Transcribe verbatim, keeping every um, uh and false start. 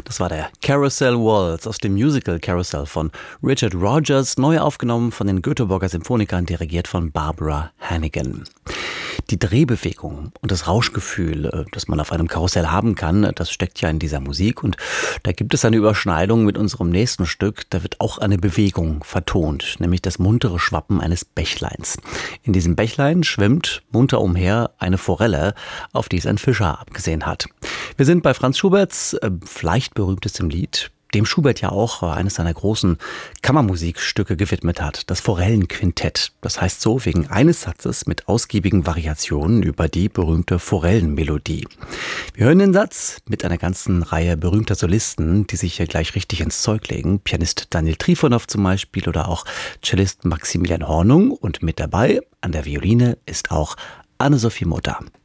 Das war der Carousel Waltz aus dem Musical Carousel von Richard Rodgers, neu aufgenommen von den Göteborger Symphonikern, dirigiert von Barbara Hannigan. Die Drehbewegung und das Rauschgefühl, das man auf einem Karussell haben kann, das steckt ja in dieser Musik. Und da gibt es eine Überschneidung mit unserem nächsten Stück. Da wird auch eine Bewegung vertont, nämlich das muntere Schwappen eines Bächleins. In diesem Bächlein schwimmt munter umher eine Forelle, auf die es ein Fischer abgesehen hat. Wir sind bei Franz Schuberts äh, vielleicht berühmtestem Lied, dem Schubert ja auch eines seiner großen Kammermusikstücke gewidmet hat, das Forellenquintett. Das heißt so wegen eines Satzes mit ausgiebigen Variationen über die berühmte Forellenmelodie. Wir hören den Satz mit einer ganzen Reihe berühmter Solisten, die sich hier gleich richtig ins Zeug legen. Pianist Daniel Trifonow zum Beispiel oder auch Cellist Maximilian Hornung. Und mit dabei an der Violine ist auch Anne-Sophie Mutter.